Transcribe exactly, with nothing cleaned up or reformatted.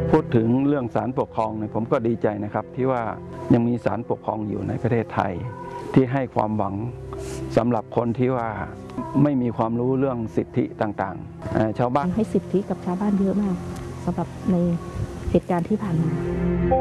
พูดถึงเรื่องศาลปกครองเนี่ยผมก็ดีใจนะครับที่ว่ายังมีศาลปกครองอยู่ในประเทศไทยที่ให้ความหวังสำหรับคนที่ว่าไม่มีความรู้เรื่องสิทธิต่างๆชาวบ้านให้สิทธิกับชาวบ้านเยอะมากสำหรับในเหตุการณ์ที่ผ่านมา